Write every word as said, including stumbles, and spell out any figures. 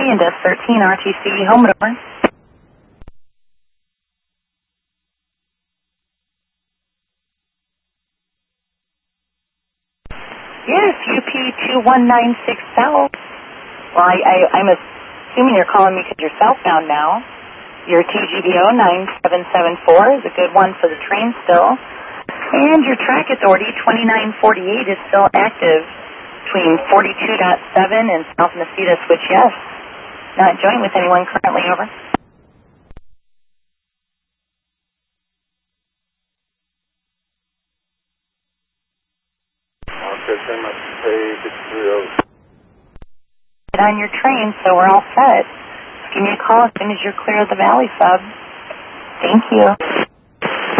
and Desk thirteen, R T C, home and over. Yes, U P two one nine six South. Well, I, I, I'm assuming you're calling me because you're southbound now. Your T G B O nine seven seven four is a good one for the train still. And your track authority twenty-nine forty-eight is still active between forty-two point seven and South Nacita switch yes. Not joined with anyone currently, over. Get on your train, so we're all set. Just give me a call as soon as you're clear of the Valley sub. Thank you.